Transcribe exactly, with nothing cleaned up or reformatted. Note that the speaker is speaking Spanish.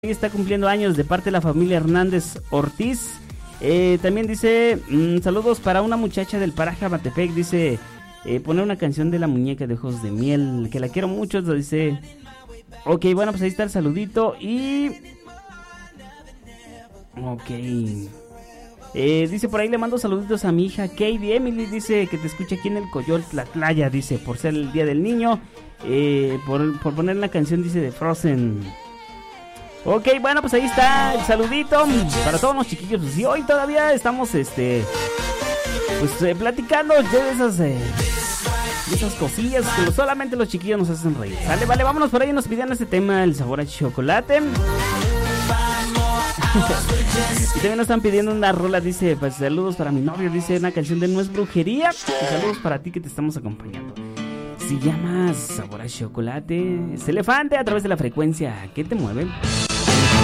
está cumpliendo años de parte de la familia Hernández Ortiz. Eh, también dice, mmm, saludos para una muchacha del paraje Amatepec. Dice, eh, poner una canción de La Muñeca de Ojos de Miel, que la quiero mucho. Dice, ok, bueno, pues ahí está el saludito. Y... ok. Eh, dice, por ahí le mando saluditos a mi hija Katie Emily. Dice que te escucha aquí en el Coyol Tlatlaya. Dice, por ser el día del niño. Eh, por, por poner la canción, dice, de Frozen. Ok, bueno, pues ahí está el saludito para todos los chiquillos. Pues, y hoy todavía estamos, este, pues eh, platicando de esas, eh, de esas cosillas que solamente los chiquillos nos hacen reír. Vale, vale, vámonos por ahí. Nos pidieron este tema, el sabor a chocolate. Y también nos están pidiendo una rola, dice, pues saludos para mi novio, dice una canción de No es Brujería. Y saludos para ti que te estamos acompañando. Si llamas sabor a chocolate, es Elefante a través de la frecuencia que te mueve.